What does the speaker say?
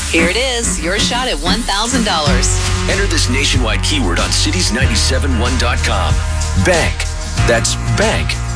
Here it is, your shot at $1,000. Enter this nationwide keyword on cities971.com. Bank. That's bank.